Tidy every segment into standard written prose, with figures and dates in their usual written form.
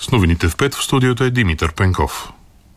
С новините в 5 в студиото е Димитър Пенков.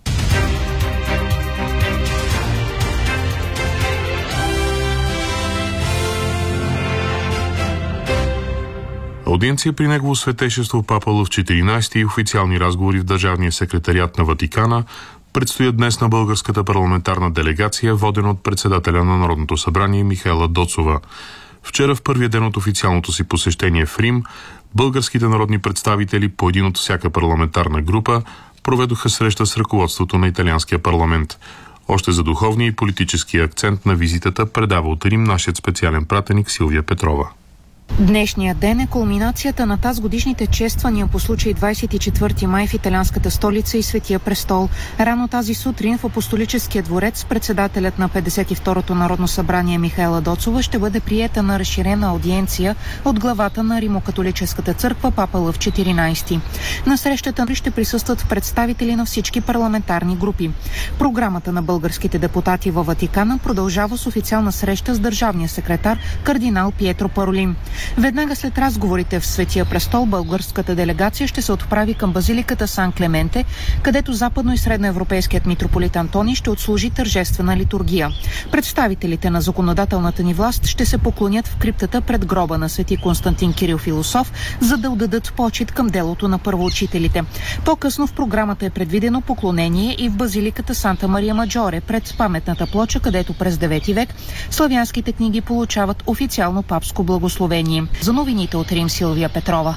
Аудиенция при негово светейшество Папа Лъв 14 и официални разговори в Държавния секретариат на Ватикана предстоят днес на българската парламентарна делегация, водена от председателя на Народното събрание Михаела Доцова. Вчера, в първия ден от официалното си посещение в Рим, българските народни представители, по един от всяка парламентарна група, проведоха среща с ръководството на италианския парламент. Още за духовния и политически акцент на визитата предава от Рим нашият специален пратеник Силвия Петрова. Днешният ден е кулминацията на тазгодишните чествания по случай 24 май в италианската столица и Светия престол. Рано тази сутрин в Апостолическия дворец председателят на 52-то Народно събрание Михаела Доцова ще бъде приета на разширена аудиенция от главата на Римокатолическата църква Папа Лъв 14. На срещата ще присъстват представители на всички парламентарни групи. Програмата на българските депутати във Ватикана продължава с официална среща с държавния секретар кардинал Пиетро Паролин. Веднага след разговорите в Светия престол, българската делегация ще се отправи към базиликата Сан Клементе, където западно и средноевропейският митрополит Антоний ще отслужи тържествена литургия. Представителите на законодателната ни власт ще се поклонят в криптата пред гроба на свети Константин Кирил Философ, за да отдадат почит към делото на първоучителите. По-късно в програмата е предвидено поклонение и в базиликата Санта Мария Маджоре пред паметната плоча, където през 9 век славянските книги получават официално папско благословение. За новините от Рим, Силвия Петрова.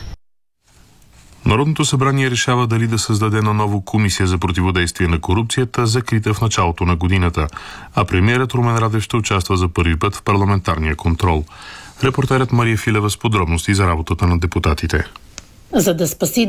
Народното събрание решава дали да създаде наново комисия за противодействие на корупцията, закрита в началото на годината, а премиерът Румен Радев ще участва за първи път в парламентарния контрол. Репортерът Мария Филева с подробности за работата на депутатите. За да спаси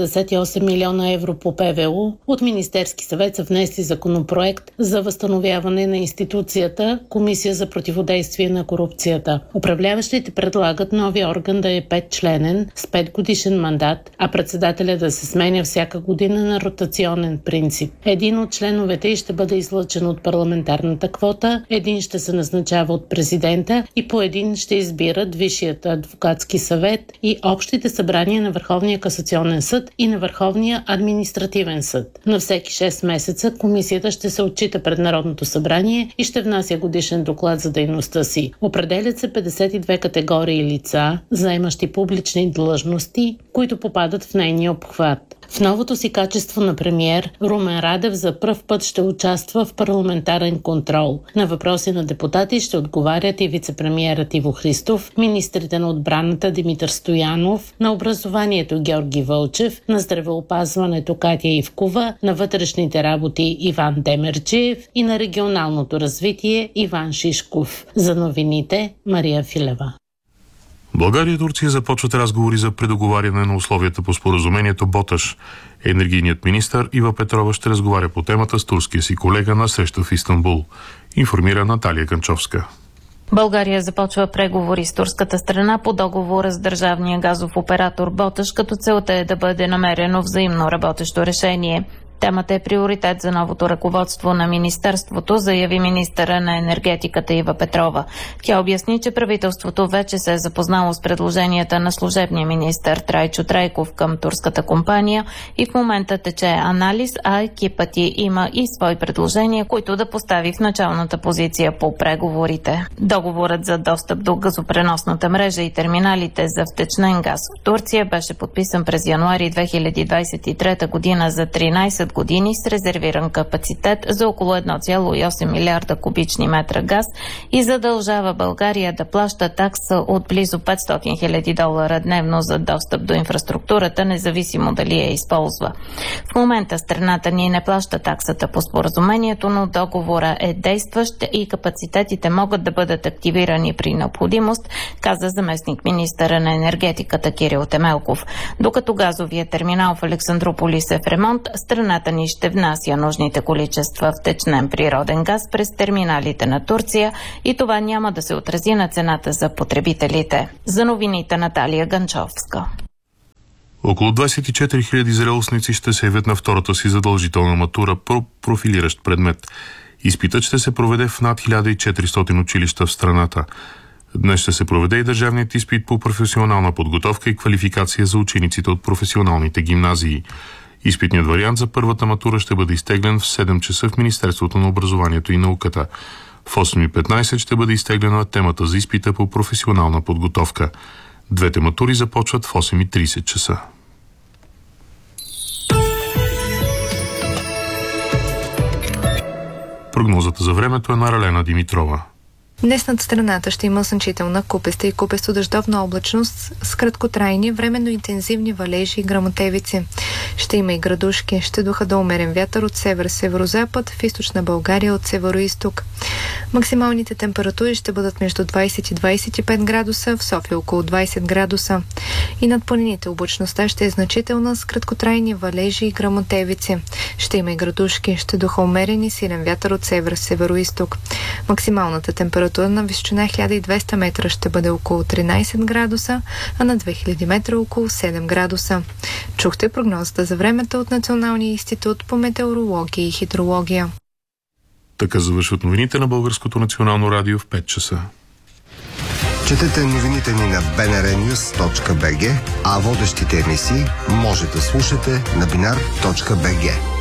258 милиона евро по ПВУ, от Министерски съвет са внесли законопроект за възстановяване на институцията Комисия за противодействие на корупцията. Управляващите предлагат нови орган да е 5-членен с 5-годишен мандат, а председателя да се сменя всяка година на ротационен принцип. Един от членовете ще бъде излъчен от парламентарната квота, един ще се назначава от президента и по един ще избират Висшият адвокатски съвет и общите събрания на Върховния касационен съд и на Върховния административен съд. На всеки 6 месеца комисията ще се отчита пред Народното събрание и ще внася годишен доклад за дейността си. Определят се 52 категории лица, заемащи публични длъжности, които попадат в нейния обхват. В новото си качество на премиер, Румен Радев за пръв път ще участва в парламентарен контрол. На въпроси на депутати ще отговарят и вицепремиерът Иво Христов, министрите на отбраната Димитър Стоянов, на образованието Георги Вълчев, на здравеопазването Катя Ивкова, на вътрешните работи Иван Демерджиев и на регионалното развитие Иван Шишков. За новините Мария Филева. България и Турция започват разговори за предоговаряне на условията по споразумението Боташ. Енергийният министър Ива Петрова ще разговаря по темата с турския си колега на среща в Истанбул. Информира Наталия Канчовска. България започва преговори с турската страна по договора с държавния газов оператор Боташ, като целта е да бъде намерено взаимно работещо решение. Темата е приоритет за новото ръководство на министерството, заяви министъра на енергетиката Ива Петрова. Тя обясни, че правителството вече се е запознало с предложенията на служебния министър Трайчо Трайков към турската компания и в момента тече анализ, а екипът й има и свои предложения, които да постави в началната позиция по преговорите. Договорът за достъп до газопреносната мрежа и терминалите за втечнен газ в Турция беше подписан през януари 2023 година за 13 години с резервиран капацитет за около 1,8 милиарда кубични метра газ и задължава България да плаща такса от близо $500 хиляди дневно за достъп до инфраструктурата, независимо дали я използва. В момента страната ни не плаща таксата по споразумението, но договора е действащ и капацитетите могат да бъдат активирани при необходимост, каза заместник министъра на енергетиката Кирил Темелков. Докато газовия терминал в Александрополис е в ремонт, страната ни ще внася нужните количества втечнен природен газ през терминалите на Турция и това няма да се отрази на цената за потребителите. За новините Наталия Ганчовска. Около 24 000 зрелостници ще се явят на втората си задължителна матура по профилиращ предмет. Изпитът ще се проведе в над 1400 училища в страната. Днес ще се проведе и държавният изпит по професионална подготовка и квалификация за учениците от професионалните гимназии. Изпитният вариант за първата матура ще бъде изтеглен в 7 часа в Министерството на образованието и науката. В 8:15 ще бъде изтеглена темата за изпита по професионална подготовка. Двете матури започват в 8:30 часа. Прогнозата за времето е на Ралена Димитрова. Днес над страната ще има слънчителна купеста и купесто-дъждовна облачност с краткотрайни, временно интензивни валежи и гръмотевици. Ще има и градушки. Ще духа до умерен вятър от север-северозапад, в източна България от северо-исток. Максималните температури ще бъдат между 20 и 25 градуса, в София около 20 градуса. И над планините облачността ще е значителна с краткотрайни валежи и гръмотевици. Ще има и градушки. Ще духа умерен и силен вятър от север-северо-исток. Максималната температура на височина 1200 метра ще бъде около 13 градуса, а на 2000 метра около 7 градуса. Чухте прогнозата за времето от Националния институт по метеорология и хидрология. Така завършват новините на Българското национално радио в 5 часа. Четете новините ни на bnrnews.bg, а водещите емисии може да слушате на binar.bg.